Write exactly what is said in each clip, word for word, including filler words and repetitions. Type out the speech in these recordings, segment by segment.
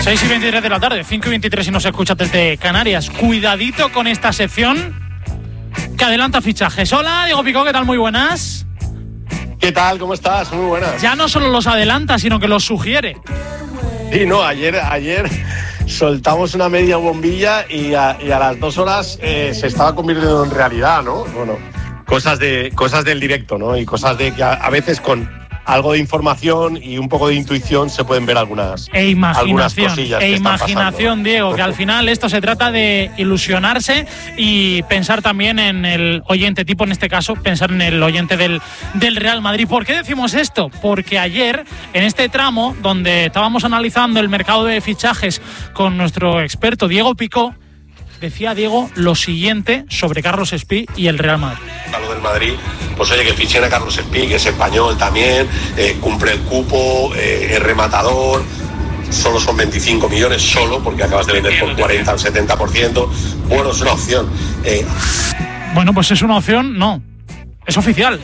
seis y veintitrés de la tarde, cinco y veintitrés si nos escuchas desde Canarias. Cuidadito con esta sección que adelanta fichajes. Hola, Diego Picó, ¿qué tal? Muy buenas. ¿Qué tal? ¿Cómo estás? Muy buenas. Ya no solo los adelanta, sino que los sugiere. Sí, no, ayer, ayer soltamos una media bombilla y a, y a las dos horas eh, se estaba convirtiendo en realidad, ¿no? Bueno, cosas, de, cosas del directo, ¿no? Y cosas de que a, a veces con algo de información y un poco de intuición se pueden ver algunas, e imaginación, algunas cosillas e que imaginación, están pasando. Diego, que al final esto se trata de ilusionarse y pensar también en el oyente tipo, en este caso, pensar en el oyente del, del Real Madrid. ¿Por qué decimos esto? Porque ayer, en este tramo, donde estábamos analizando el mercado de fichajes con nuestro experto Diego Picó, decía Diego lo siguiente sobre Carlos Espí y el Real Madrid. A lo del Madrid, pues oye, que fichen a Carlos Espí, que es español también, eh, cumple el cupo, eh, es rematador, solo son veinticinco millones, solo, porque acabas de vender por cuarenta al setenta por ciento. Bueno, es una opción. Eh. Bueno, pues es una opción, no, es oficial.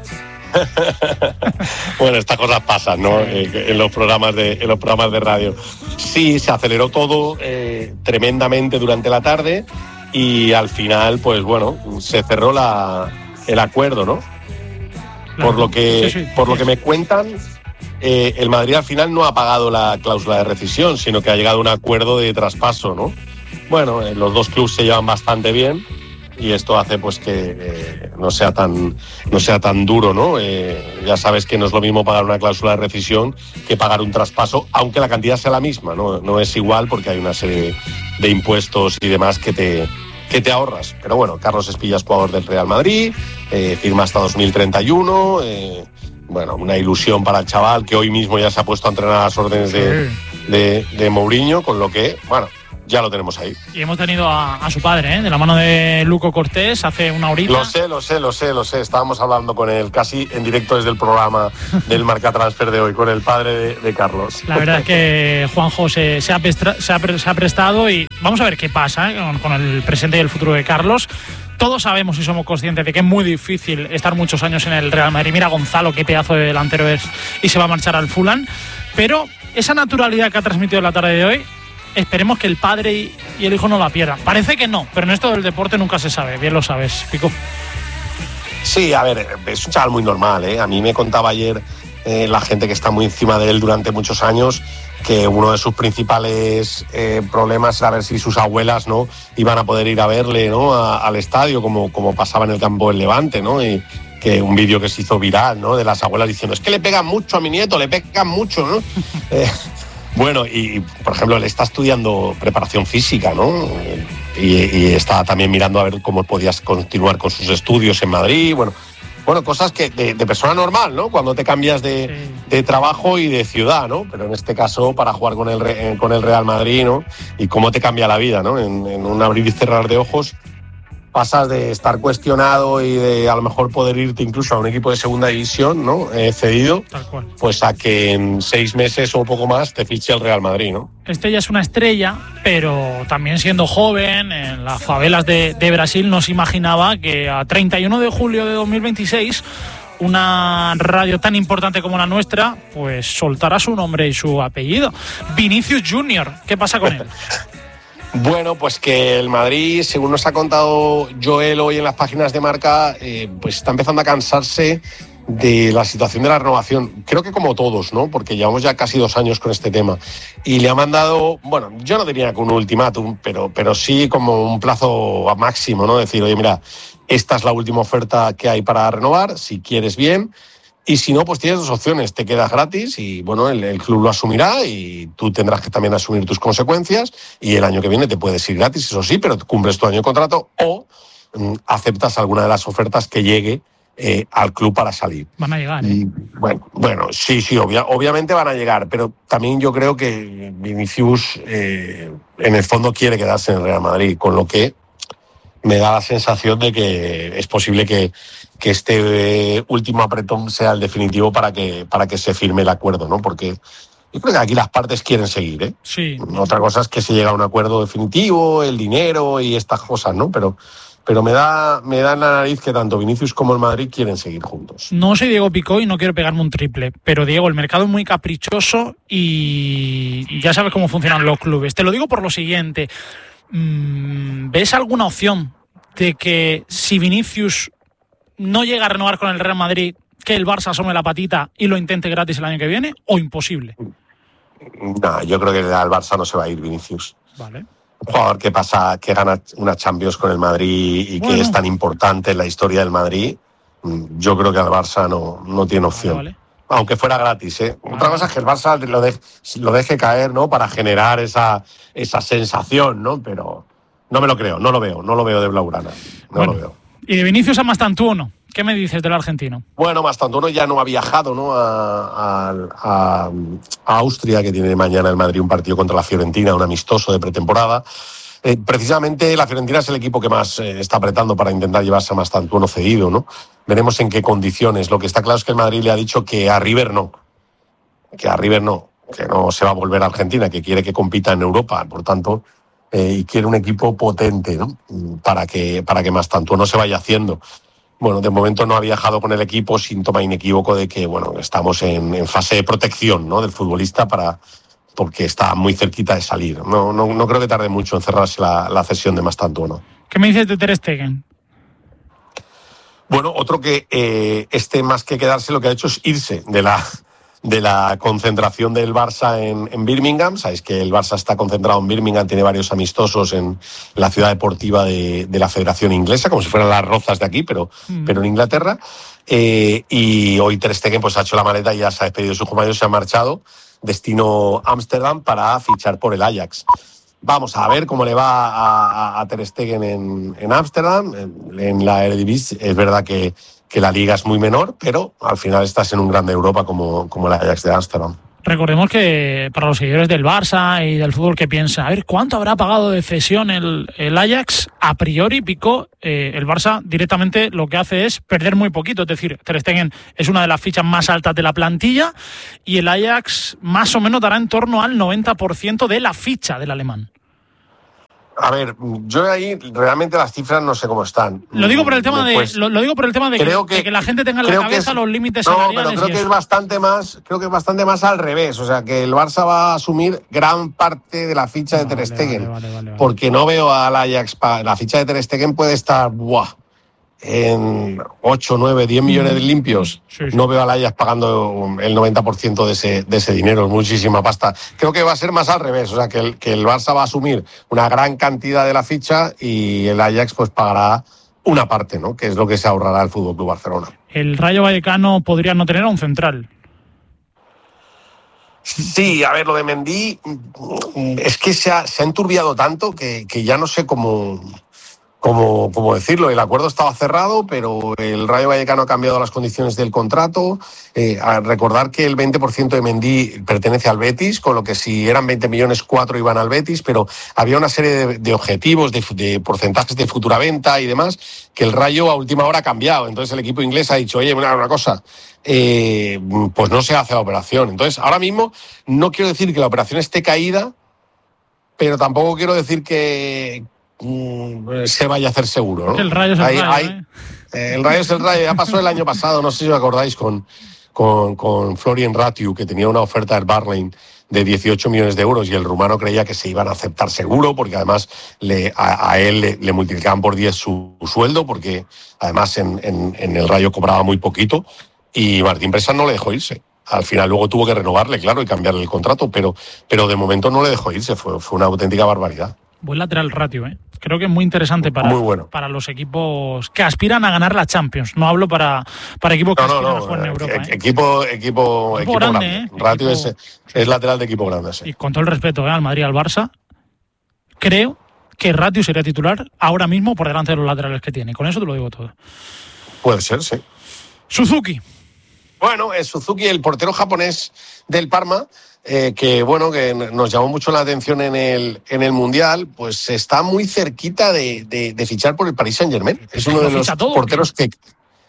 Bueno, estas cosas pasan, ¿no? Eh, en los programas de en los programas de radio. Sí, se aceleró todo eh, tremendamente durante la tarde y al final, pues bueno, se cerró la, el acuerdo, ¿no? Claro. Por lo que sí, sí, por sí. lo que me cuentan, eh, el Madrid al final no ha pagado la cláusula de rescisión, sino que ha llegado a un acuerdo de traspaso, ¿no? Bueno, eh, los dos clubes se llevan bastante bien. Y esto hace pues que eh, no sea tan no sea tan duro, ¿no? Eh, ya sabes que no es lo mismo pagar una cláusula de rescisión que pagar un traspaso, aunque la cantidad sea la misma, ¿no? No es igual porque hay una serie de impuestos y demás que te que te ahorras. Pero bueno, Carlos Espí es jugador del Real Madrid, eh, firma hasta dos mil treinta y uno, eh, bueno, una ilusión para el chaval que hoy mismo ya se ha puesto a entrenar a las órdenes de, de, de Mourinho, con lo que, bueno, ya lo tenemos ahí. Y hemos tenido a, a su padre, ¿eh? De la mano de Luco Cortés, hace una horita. Lo sé, lo sé, lo sé, lo sé. Estábamos hablando con él casi en directo desde el programa del Marca Transfer de hoy, con el padre de, de Carlos. La verdad es que Juanjo se, se, ha, pestra, se, ha, se ha prestado y vamos a ver qué pasa, ¿eh? con, con el presente y el futuro de Carlos. Todos sabemos y somos conscientes de que es muy difícil estar muchos años en el Real Madrid. Mira Gonzalo, qué pedazo de delantero es y se va a marchar al Fulham. Pero esa naturalidad que ha transmitido la tarde de hoy, esperemos que el padre y, y el hijo no la pierdan. Parece que no, pero en esto del deporte nunca se sabe. Bien lo sabes, Pico. Sí, a ver, es un chaval muy normal, ¿eh? A mí me contaba ayer eh, la gente que está muy encima de él durante muchos años que uno de sus principales eh, problemas era ver si sus abuelas, ¿no?, iban a poder ir a verle, ¿no?, a, al estadio, como, como pasaba en el campo del Levante, ¿no? Y que un vídeo que se hizo viral, ¿no?, de las abuelas diciendo, es que le pegan mucho a mi nieto, le pegan mucho, ¿no? eh, Bueno, y por ejemplo, él está estudiando preparación física, ¿no? Y, y está también mirando a ver cómo podías continuar con sus estudios en Madrid. Bueno, bueno, cosas que de, de persona normal, ¿no? Cuando te cambias de, sí. de trabajo y de ciudad, ¿no? Pero en este caso, para jugar con el, con el Real Madrid, ¿no? Y cómo te cambia la vida, ¿no? En, en un abrir y cerrar de ojos, pasas de estar cuestionado y de a lo mejor poder irte incluso a un equipo de segunda división, ¿no? Eh, cedido, pues a que en seis meses o poco más te fiche el Real Madrid, ¿no? Este ya es una estrella, pero también siendo joven, en las favelas de, de Brasil, no se imaginaba que a treinta y uno de julio de dos mil veintiséis una radio tan importante como la nuestra, pues soltará su nombre y su apellido. Vinicius Junior, ¿qué pasa con él? Bueno, pues que el Madrid, según nos ha contado Joel hoy en las páginas de Marca, eh, pues está empezando a cansarse de la situación de la renovación. Creo que como todos, ¿no? Porque llevamos ya casi dos años con este tema. Y le ha mandado, bueno, yo no diría que un ultimátum, pero, pero sí como un plazo máximo, ¿no? Decir, oye, mira, esta es la última oferta que hay para renovar, si quieres bien. Y si no, pues tienes dos opciones, te quedas gratis y bueno, el, el club lo asumirá y tú tendrás que también asumir tus consecuencias y el año que viene te puedes ir gratis, eso sí, pero cumples tu año de contrato o mm, aceptas alguna de las ofertas que llegue eh, al club para salir. Van a llegar, ¿eh? Y, bueno, bueno, sí, sí, obvia, obviamente van a llegar, pero también yo creo que Vinicius eh, en el fondo quiere quedarse en el Real Madrid, con lo que me da la sensación de que es posible que que este eh, último apretón sea el definitivo para que para que se firme el acuerdo, ¿no? Porque yo creo que aquí las partes quieren seguir, ¿eh? Sí. Otra cosa es que se llega a un acuerdo definitivo, el dinero y estas cosas, ¿no? Pero pero me da, me da en la nariz que tanto Vinicius como el Madrid quieren seguir juntos. No soy Diego Picó y no quiero pegarme un triple, pero Diego, el mercado es muy caprichoso y ya sabes cómo funcionan los clubes. Te lo digo por lo siguiente, ¿ves alguna opción de que si Vinicius no llega a renovar con el Real Madrid, que el Barça asome la patita y lo intente gratis el año que viene, o imposible? No, yo creo que al Barça no se va a ir Vinicius. Vale. Un jugador que pasa, que gana una Champions con el Madrid y bueno. que es tan importante en la historia del Madrid, yo creo que al Barça no, no tiene opción. Vale, vale. Aunque fuera gratis, ¿eh? Vale. Otra cosa es que el Barça lo deje, lo deje caer, ¿no? Para generar esa, esa sensación, ¿no? Pero no me lo creo, no lo veo, no lo veo de Blaugrana. No bueno. lo veo. ¿Y de Vinicius a Mastantuono? ¿Qué me dices del argentino? Bueno, Mastantuono ya no ha viajado, ¿no? A, a, a, a Austria, que tiene mañana el Madrid un partido contra la Fiorentina, un amistoso de pretemporada. Eh, precisamente la Fiorentina es el equipo que más eh, está apretando para intentar llevarse a Mastantuono cedido, ¿no? Veremos en qué condiciones. Lo que está claro es que el Madrid le ha dicho que a River no, que a River no, que no se va a volver a Argentina, que quiere que compita en Europa, por tanto, eh, y quiere un equipo potente, ¿no? Para que, para que Mastantuono se vaya haciendo. Bueno, de momento no ha viajado con el equipo, síntoma inequívoco de que, bueno, estamos en, en fase de protección, ¿no? Del futbolista para... porque está muy cerquita de salir. No, no, no creo que tarde mucho en cerrarse la, la cesión de Mastantuono. ¿Qué me dices de Ter Stegen? Bueno, otro que eh, este más que quedarse lo que ha hecho es irse de la, de la concentración del Barça en, en Birmingham. Sabéis que el Barça está concentrado en Birmingham, tiene varios amistosos en la ciudad deportiva de, de la Federación Inglesa, como si fueran las Rozas de aquí, pero, mm. pero en Inglaterra. Eh, y hoy Ter Stegen pues, ha hecho la maleta y ya se ha despedido de sus compañeros, se ha marchado. Destino Ámsterdam para fichar por el Ajax. Vamos a ver cómo le va a, a Ter Stegen en Ámsterdam. En, en la Eredivisie es verdad que, que la liga es muy menor, pero al final estás en un grande Europa como, como el Ajax de Ámsterdam. Recordemos que para los seguidores del Barça y del fútbol que piensa, a ver, ¿cuánto habrá pagado de cesión el, el Ajax? A priori, Picó, eh, el Barça directamente lo que hace es perder muy poquito. Es decir, Ter Stegen es una de las fichas más altas de la plantilla y el Ajax más o menos dará en torno al noventa por ciento de la ficha del alemán. A ver, yo ahí realmente las cifras no sé cómo están. Lo digo por el tema Después, de lo, lo digo por el tema de que, que, de que la gente tenga en la cabeza es, los límites no, salariales. No, pero creo que eso. es bastante más, creo que es bastante más al revés, o sea, que el Barça va a asumir gran parte de la ficha de Ter Stegen, vale, vale, vale, vale. Porque no veo al Ajax, la ficha de Ter Stegen puede estar, buah, en ocho, nueve, diez millones de limpios. Sí, sí. No veo al Ajax pagando el noventa por ciento de ese, de ese dinero, es muchísima pasta. Creo que va a ser más al revés, o sea, que el, que el Barça va a asumir una gran cantidad de la ficha y el Ajax pues pagará una parte, ¿no? Que es lo que se ahorrará el F C Barcelona. El Rayo Vallecano podría no tener a un central. Sí, a ver, lo de Mendy es que se ha, se ha enturbiado tanto que, que ya no sé cómo... Como, como decirlo, el acuerdo estaba cerrado, pero el Rayo Vallecano ha cambiado las condiciones del contrato. Eh, a recordar que el veinte por ciento de Mendy pertenece al Betis, con lo que si eran veinte millones, cuatro iban al Betis, pero había una serie de, de objetivos, de, de porcentajes de futura venta y demás, que el Rayo a última hora ha cambiado. Entonces el equipo inglés ha dicho, oye, una, una cosa, eh, pues no se hace la operación. Entonces ahora mismo no quiero decir que la operación esté caída, pero tampoco quiero decir que... se vaya a hacer seguro, ¿no? El Rayo es el hay, Rayo, hay, ¿eh? eh, el Rayo es el Rayo. Ya pasó el año pasado, no sé si os acordáis, con, con, con Florian Ratiu, que tenía una oferta del Barley de dieciocho millones de euros y el rumano creía que se iban a aceptar seguro porque además le, a, a él le, le multiplicaban por diez su, su sueldo porque además en, en, en el Rayo cobraba muy poquito y Martín Presa no le dejó irse. Al final luego tuvo que renovarle, claro, y cambiarle el contrato, pero, pero de momento no le dejó irse, fue, fue una auténtica barbaridad. Buen lateral Ratiu, ¿eh? Creo que es muy interesante para, muy bueno. para los equipos que aspiran a ganar la Champions. No hablo para, para equipos que no, aspiran no, a jugar en Europa. E- ¿eh? Equipo, equipo, equipo grande. grande. ¿eh? Ratiu equipo... es, es lateral de equipo grande, sí. Y con todo el respeto ¿eh? al Madrid y al Barça, creo que Ratiu sería titular ahora mismo por delante de los laterales que tiene. Con eso te lo digo todo. Puede ser, sí. Suzuki. Bueno, es Suzuki, el portero japonés del Parma, eh, que bueno, que nos llamó mucho la atención en el en el Mundial, pues está muy cerquita de, de, de fichar por el Paris Saint-Germain. Es uno de los porteros que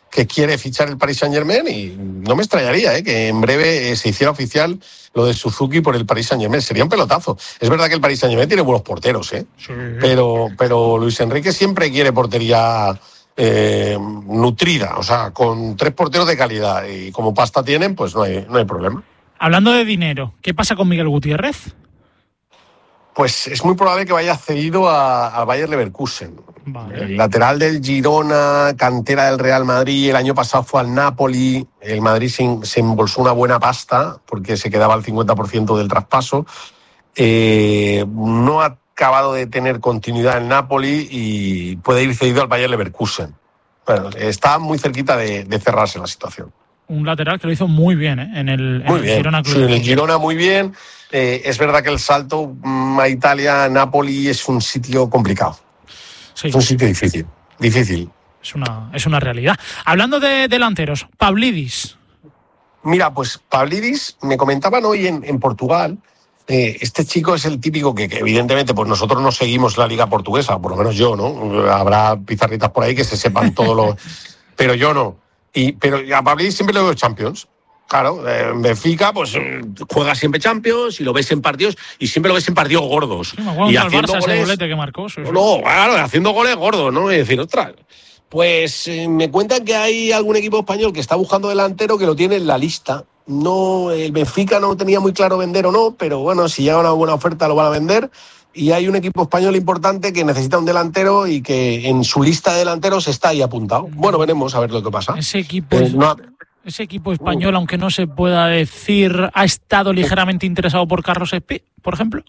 que quiere fichar el Paris Saint-Germain y no me extrañaría ¿eh? que en breve se hiciera oficial lo de Suzuki por el Paris Saint-Germain. Sería un pelotazo. Es verdad que el Paris Saint-Germain tiene buenos porteros, ¿eh? Sí. pero, pero Luis Enrique siempre quiere portería eh, nutrida, o sea, con tres porteros de calidad y como pasta tienen, pues no hay, no hay problema. Hablando de dinero, ¿qué pasa con Miguel Gutiérrez? Pues es muy probable que vaya cedido al Bayer Leverkusen. Vale. El lateral del Girona, cantera del Real Madrid, el año pasado fue al Napoli. El Madrid se, se embolsó una buena pasta porque se quedaba al cincuenta por ciento del traspaso. Eh, no ha acabado de tener continuidad en Napoli y puede ir cedido al Bayer Leverkusen. Bueno, está muy cerquita de, de cerrarse la situación. Un lateral que lo hizo muy bien ¿eh? en el, muy en bien. el Girona Club. Sí, en el Girona muy bien. Eh, es verdad que el salto a Italia, Napoli, es un sitio complicado. Sí. Es un sitio difícil. Difícil. Es una, es una realidad. Hablando de delanteros, Pavlidis. Mira, pues Pavlidis, me comentaban hoy en, en Portugal, eh, este chico es el típico que, que evidentemente pues nosotros no seguimos la liga portuguesa, por lo menos yo, ¿no? Habrá pizarritas por ahí que se sepan todos los... pero yo no. Y, pero a Pavlidis siempre le veo Champions. Claro, en Benfica pues juega siempre Champions y lo ves en partidos y siempre lo ves en partidos gordos. Sí, me acuerdo y al haciendo Barça goles, ese golete que marcó. Sí, sí. No, claro, haciendo goles gordos, ¿no? Y decir, ostras, pues eh, me cuentan que hay algún equipo español que está buscando delantero que lo tiene en la lista. No, el Benfica no tenía muy claro vender o no, pero bueno, si llega una buena oferta lo van a vender. Y hay un equipo español importante que necesita un delantero y que en su lista de delanteros está ahí apuntado. Bueno, veremos a ver lo que pasa. Ese equipo... Eh, es... no... Ese equipo español, aunque no se pueda decir, ¿ha estado ligeramente interesado por Carlos Espí, por ejemplo?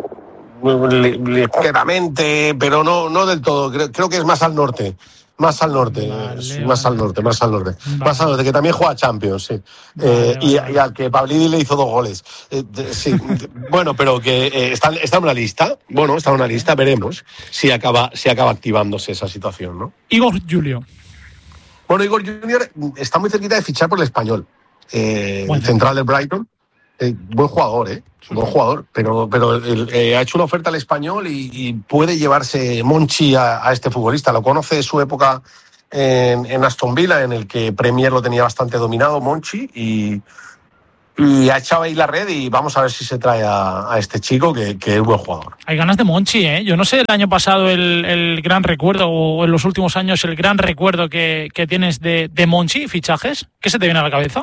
Ligeramente, pero no, no del todo. Creo, creo que es más al norte. Más al norte, vale, sí, vale. más al norte, más al norte. Vale. Más al norte, que también juega Champions, sí. Vale, eh, vale, y, vale. y al que Pavlidis le hizo dos goles. Eh, de, sí, de, bueno, pero que eh, está, está en una lista. Bueno, está en una lista, veremos si acaba, si acaba activándose esa situación, ¿no? Igor Julio. Bueno, Igor Junior está muy cerquita de fichar por el Español. Eh, bueno. Central del Brighton. Eh, buen jugador, ¿eh? Buen jugador. Pero, pero el, eh, ha hecho una oferta al Español y, y puede llevarse Monchi a, a este futbolista. Lo conoce de su época en, en Aston Villa, en el que Premier lo tenía bastante dominado, Monchi, y, y ha echado ahí la red y vamos a ver si se trae a, a este chico que, que es buen jugador. Hay ganas de Monchi, ¿eh? Yo no sé el año pasado el, el gran recuerdo o en los últimos años el gran recuerdo que, que tienes de, de Monchi, fichajes. ¿Qué se te viene a la cabeza?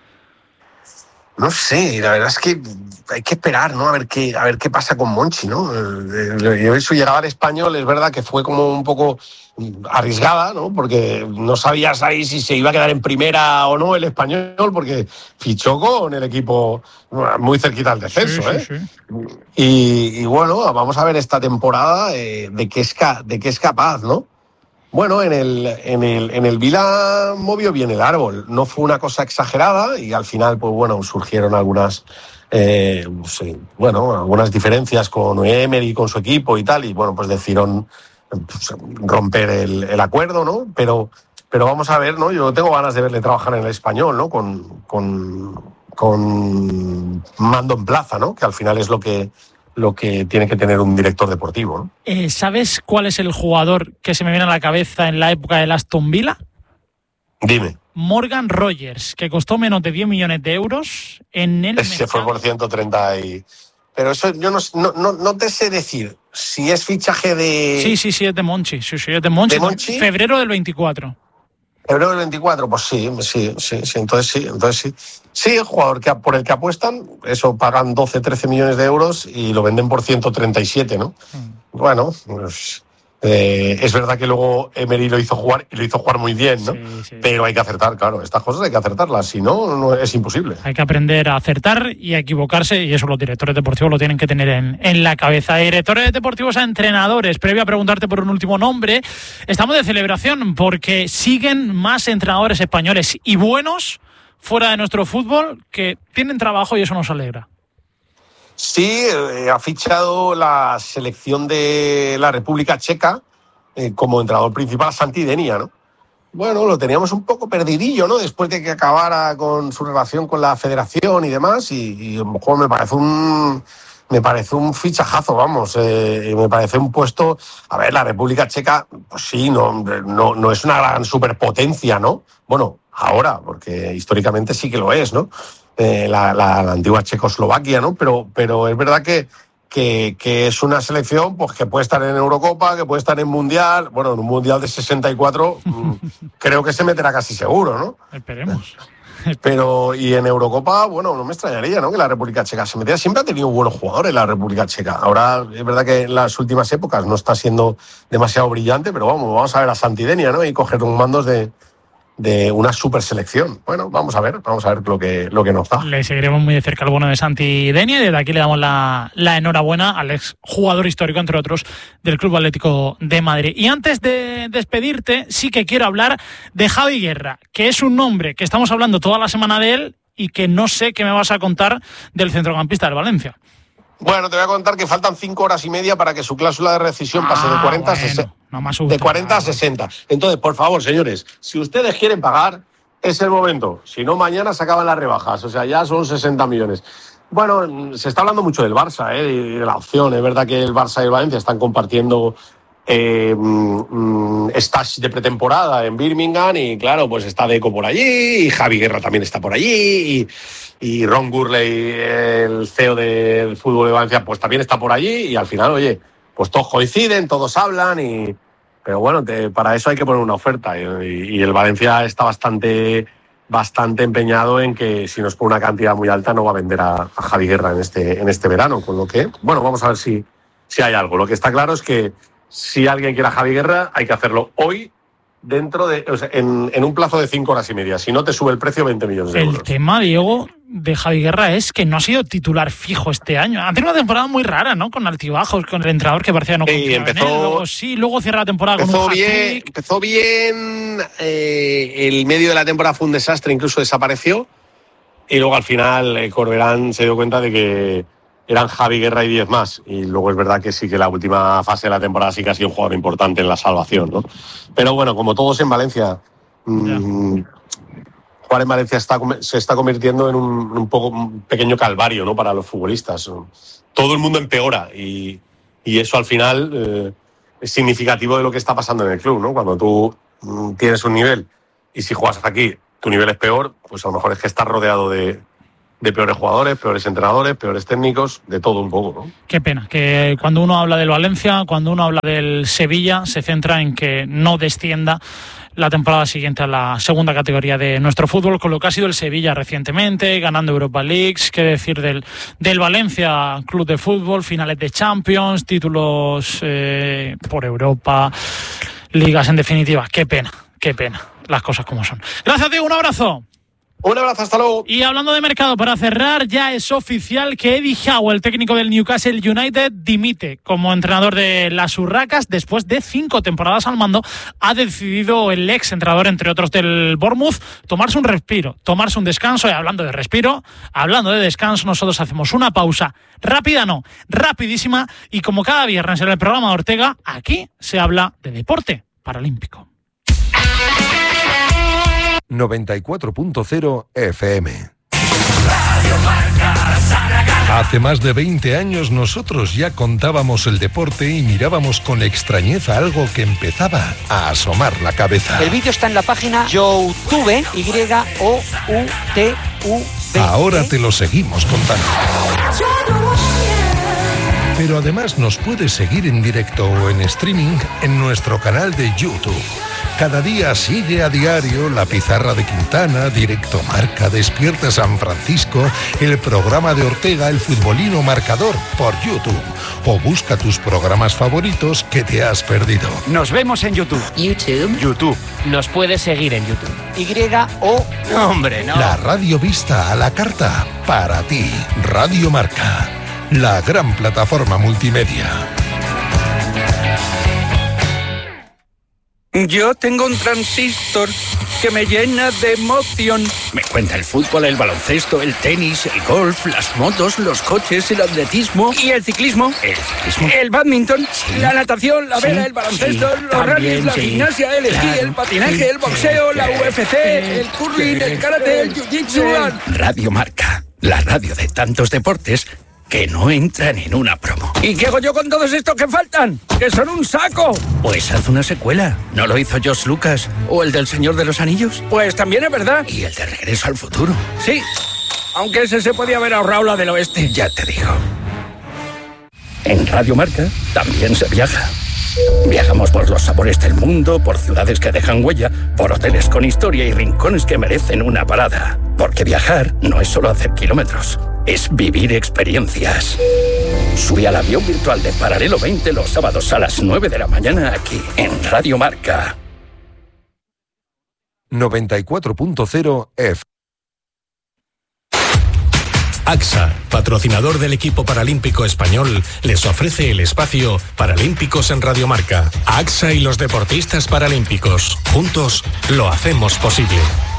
No sé, la verdad es que hay que esperar, ¿no? A ver qué, a ver qué pasa con Monchi, ¿no? Su llegada al Español es verdad que fue como un poco arriesgada, ¿no? Porque no sabías ahí si se iba a quedar en primera o no el Español, porque fichó con el equipo muy cerquita al descenso, sí, ¿eh? Sí, sí. Y, y bueno, vamos a ver esta temporada eh, de qué es de qué es capaz, ¿no? Bueno, en el, en el, en el Vila movió bien el árbol. No fue una cosa exagerada y al final, pues bueno, surgieron algunas, eh, sí, bueno, algunas diferencias con Emery, con su equipo y tal, y bueno, pues decidieron pues, romper el, el acuerdo, ¿no? Pero, pero vamos a ver, ¿no? Yo tengo ganas de verle trabajar en el Español, ¿no? Con, con, con mando en plaza, ¿no? Que al final es lo que lo que tiene que tener un director deportivo, ¿no? Eh, ¿Sabes cuál es el jugador que se me viene a la cabeza en la época del Aston Villa? Dime. Morgan Rogers, que costó menos de diez millones de euros en el Se fue por ciento treinta y... Pero eso yo no, no, no te sé decir si es fichaje de... Sí, sí, sí, es de Monchi. Sí, sí, es de Monchi. ¿De Monchi? Febrero del veinticuatro. Febrero del veinticuatro, pues sí, sí, sí, sí, entonces sí, entonces sí. Sí, el jugador que, por el que apuestan, eso pagan doce, trece millones de euros y lo venden por ciento treinta y siete, ¿no? Mm. Bueno, pues, eh, es verdad que luego Emery lo hizo jugar y lo hizo jugar muy bien, ¿no? Sí, sí. Pero hay que acertar, claro, estas cosas hay que acertarlas, si no, no es imposible. Hay que aprender a acertar y a equivocarse y eso los directores deportivos lo tienen que tener en, en la cabeza. Directores deportivos a entrenadores, previo a preguntarte por un último nombre, estamos de celebración porque siguen más entrenadores españoles y buenos fuera de nuestro fútbol que tienen trabajo y eso nos alegra. Sí, eh, ha fichado la selección de la República Checa eh, como entrenador principal a Santi Denia, ¿no? Bueno, lo teníamos un poco perdidillo, ¿no? Después de que acabara con su relación con la federación y demás, y, y a lo mejor me parece un, me parece un fichajazo, vamos, eh, me parece un puesto... A ver, la República Checa, pues sí, no, no, no es una gran superpotencia, ¿no? Bueno, ahora, porque históricamente sí que lo es, ¿no? Eh, la, la, la antigua Checoslovaquia, ¿no? Pero, pero es verdad que, que, que es una selección pues que puede estar en Eurocopa, que puede estar en Mundial. Bueno, en un Mundial de sesenta y cuatro creo que se meterá casi seguro, ¿no? Esperemos. Pero, y en Eurocopa, bueno, no me extrañaría, ¿no? Que la República Checa se metiera. Siempre ha tenido buenos jugadores la República Checa. Ahora, es verdad que en las últimas épocas no está siendo demasiado brillante, pero vamos, vamos a ver a Santidenia, ¿no? Y coger un mandos de, de una super selección. Bueno, vamos a ver, vamos a ver lo que, lo que nos da. Le seguiremos muy de cerca el bueno de Santidenia y desde aquí le damos la, la enhorabuena al ex jugador histórico, entre otros, del Club Atlético de Madrid. Y antes de despedirte, sí que quiero hablar de Javi Guerra, que es un nombre que estamos hablando toda la semana de él y que no sé qué me vas a contar del centrocampista del Valencia. Bueno, te voy a contar que faltan cinco horas y media para que su cláusula de rescisión ah, pase de cuarenta, bueno, a sesenta, no me asusta, de cuarenta a sesenta. Entonces, por favor, señores, si ustedes quieren pagar, es el momento. Si no, mañana se acaban las rebajas. O sea, ya son sesenta millones. Bueno, se está hablando mucho del Barça, ¿eh? Y de la opción. Es verdad que el Barça y el Valencia están compartiendo eh, mm, stage de pretemporada en Birmingham y, claro, pues está Deco por allí y Javi Guerra también está por allí y... Y Ron Gurley, el C E O del fútbol de Valencia, pues también está por allí y al final, oye, pues todos coinciden, todos hablan y... Pero bueno, te, para eso hay que poner una oferta y, y el Valencia está bastante, bastante empeñado en que si nos pone una cantidad muy alta no va a vender a, a Javi Guerra en este, en este verano, con lo que, bueno, vamos a ver si, si hay algo. Lo que está claro es que si alguien quiere a Javi Guerra hay que hacerlo hoy, dentro de, o sea, en, en un plazo de cinco horas y media. Si no, te sube el precio veinte millones de euros. El tema, Diego, de Javi Guerra es que no ha sido titular fijo este año. Ha tenido una temporada muy rara, ¿no? Con altibajos, con el entrenador que parecía no sí, confiaba empezó, en él. Luego sí, luego cierra la temporada empezó con un bien, hat-trick. Empezó bien, eh, el medio de la temporada fue un desastre, incluso desapareció. Y luego al final eh, Corberán se dio cuenta de que eran Javi Guerra y diez más. Y luego es verdad que sí que la última fase de la temporada sí que ha sido un jugador importante en la salvación, ¿no? Pero bueno, como todos en Valencia, mmm, jugar en Valencia está, se está convirtiendo en un, un poco un pequeño calvario, ¿no? Para los futbolistas. Todo el mundo empeora y, y eso al final eh, es significativo de lo que está pasando en el club, ¿no? Cuando tú mmm, tienes un nivel y si juegas aquí tu nivel es peor, pues a lo mejor es que estás rodeado de... de peores jugadores, peores entrenadores, peores técnicos, de todo un poco, ¿no? Qué pena, que cuando uno habla del Valencia, cuando uno habla del Sevilla, se centra en que no descienda la temporada siguiente a la segunda categoría de nuestro fútbol, con lo que ha sido el Sevilla recientemente, ganando Europa Leagues, qué decir del, del Valencia Club de Fútbol, finales de Champions, títulos eh, por Europa, ligas en definitiva. Qué pena, qué pena, las cosas como son. Gracias, Diego, un abrazo. Un abrazo, hasta luego. Y hablando de mercado, para cerrar, ya es oficial que Eddie Howe, el técnico del Newcastle United, dimite como entrenador de las Urracas después de cinco temporadas al mando. Ha decidido el ex entrenador, entre otros del Bournemouth, tomarse un respiro, tomarse un descanso. Y hablando de respiro, hablando de descanso, nosotros hacemos una pausa rápida, no, rapidísima. Y como cada viernes en el programa de Ortega, aquí se habla de deporte paralímpico. noventa y cuatro punto cero F M. Hace más de veinte años nosotros ya contábamos el deporte y mirábamos con extrañeza algo que empezaba a asomar la cabeza. El vídeo está en la página YouTube, Y O U T U B. Ahora te lo seguimos contando. Pero además nos puedes seguir en directo o en streaming en nuestro canal de YouTube. Cada día sigue a diario La Pizarra de Quintana, Directo Marca, Despierta San Francisco, el programa de Ortega, El Futbolino Marcador, por YouTube. O busca tus programas favoritos que te has perdido. Nos vemos en YouTube. YouTube. YouTube. Nos puedes seguir en YouTube. Y O... No, hombre, no. La radio vista a la carta, para ti. Radio Marca, la gran plataforma multimedia. Yo tengo un transistor que me llena de emoción. Me cuenta el fútbol, el baloncesto, el tenis, el golf, las motos, los coches, el atletismo y el ciclismo. El ciclismo. El badminton, sí. La natación, la vela, sí. El baloncesto, sí. Los rallies, la sí. Gimnasia, el esquí, claro. El patinaje, sí. El boxeo, sí. La U F C, el curling, el karate, el jiu-jitsu. Radio Marca, la radio de tantos deportes que no entran en una promo. ¿Y qué hago yo con todos estos que faltan? ¡Que son un saco! Pues haz una secuela. ¿No lo hizo George Lucas? ¿O el del Señor de los Anillos? Pues también es verdad. ¿Y el de Regreso al Futuro? Sí, aunque ese se podía haber ahorrado la del oeste. Ya te digo. En Radio Marca también se viaja. Viajamos por los sabores del mundo, por ciudades que dejan huella, por hoteles con historia y rincones que merecen una parada. Porque viajar no es solo hacer kilómetros, es vivir experiencias. Sube al avión virtual de Paralelo veinte los sábados a las nueve de la mañana aquí, en Radio Marca. noventa y cuatro punto cero F. AXA, patrocinador del equipo paralímpico español, les ofrece el espacio Paralímpicos en Radio Marca. AXA y los deportistas paralímpicos. Juntos lo hacemos posible.